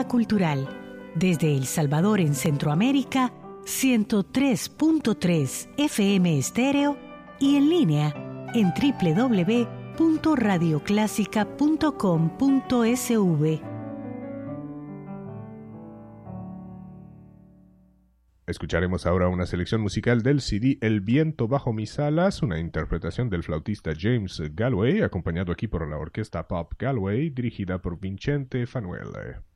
Agenda Cultural. Desde El Salvador en Centroamérica, 103.3 FM Estéreo y en línea en www.radioclásica.com.sv. Escucharemos ahora una selección musical del CD El viento bajo mis alas, una interpretación del flautista James Galway, acompañado aquí por la orquesta Pop Galway, dirigida por Vincente Fanuele.